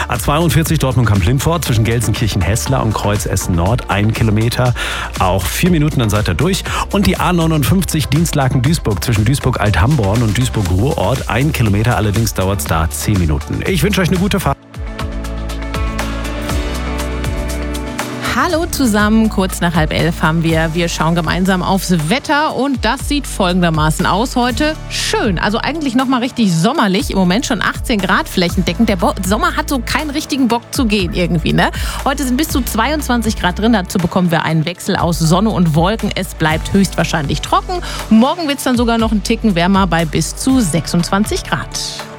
A42 Dortmund-Kamp-Lindfort zwischen Gelsenkirchen-Hessler und Kreuz Essen-Nord 1 Kilometer. Auch 4 Minuten, dann seid ihr durch. Und die A59 Dienstlaken-Duisburg zwischen Duisburg-Althamborn und Duisburg-Ruhrort 1 Kilometer. Allerdings dauert es da 10 Minuten. Ich wünsche euch eine gute Fahrt. Hallo zusammen, kurz nach 10:30 haben wir schauen gemeinsam aufs Wetter und das sieht folgendermaßen aus heute. Schön, also eigentlich nochmal richtig sommerlich, im Moment schon 18 Grad flächendeckend. Der Sommer hat so keinen richtigen Bock zu gehen irgendwie, ne? Heute sind bis zu 22 Grad drin, dazu bekommen wir einen Wechsel aus Sonne und Wolken. Es bleibt höchstwahrscheinlich trocken. Morgen wird es dann sogar noch einen Ticken wärmer bei bis zu 26 Grad.